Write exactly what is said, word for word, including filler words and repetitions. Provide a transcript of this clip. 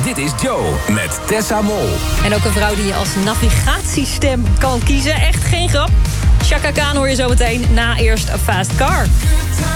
Dit is Joe met Tessa Mol. En ook een vrouw die je als navigatiestem kan kiezen. Echt geen grap. Chaka Khan hoor je zo meteen na eerst Fast Car.